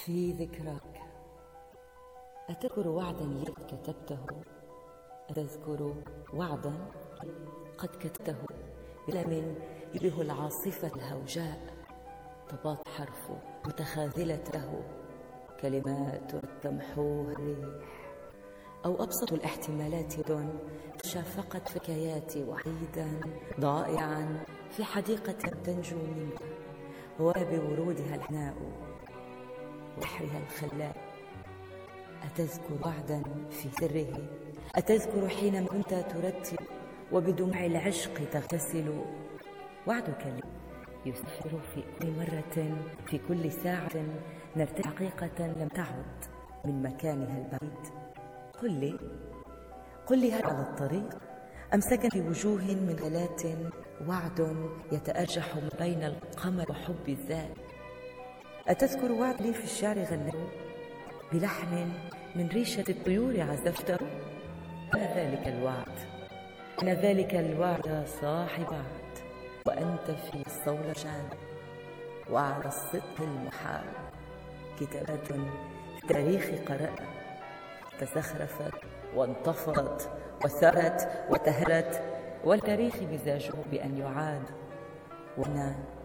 في ذكراك. أتذكر وعدا لي كتبته، أتذكر وعدا قد كتبته بقلم يشبه العاصفة الهوجاء، طبات حرف متخاذلة له كلمات تمحوها الريح، أو أبسط الاحتمالات شافقت حكاياتي وحيدا ضائعا في حديقة تنجو منك وبورودها الحناء وبحرها الخلاء. أتذكر وعدا في سره، أتذكر حينما كنت ترتب وبدموع العشق تغتسل. وعدك لي يسافر في كل مرة، في كل ساعة نرتقي حقيقة لم تعد من مكانها البعيد. قل لي هل على الطريق أم سكن في وجوه من غلات وعد يتأرجح ما بين القمر وحب الذات؟ أتذكر وعد لي في الشعر غناه بلحن من ريشة الطيور عزفته؟ أنا ذلك الوعد، أنا ذلك الوعد صاحب وعد، وأنت في الصولجان وعلى الصدق المحال. كتابات في التاريخ قرأت تزخرفت وانتفضت وثارت وتهرت، والتاريخ مزاجه بأن يعاد، وأنا